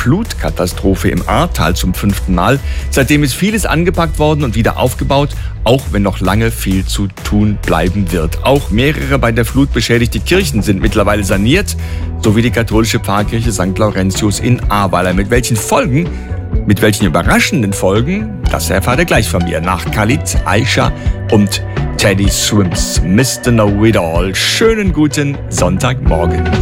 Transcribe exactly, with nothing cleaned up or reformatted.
Flutkatastrophe im Ahrtal zum fünften Mal. Seitdem ist vieles angepackt worden und wieder aufgebaut, auch wenn noch lange viel zu tun bleiben wird. Auch mehrere bei der Flut beschädigte Kirchen sind mittlerweile saniert, sowie die katholische Pfarrkirche Sankt Laurentius in Ahrweiler. Mit welchen Folgen, mit welchen überraschenden Folgen, das erfahrt ihr gleich von mir nach Khalid, Aisha und Teddy Swims. Mister Know It All. Schönen guten Sonntagmorgen.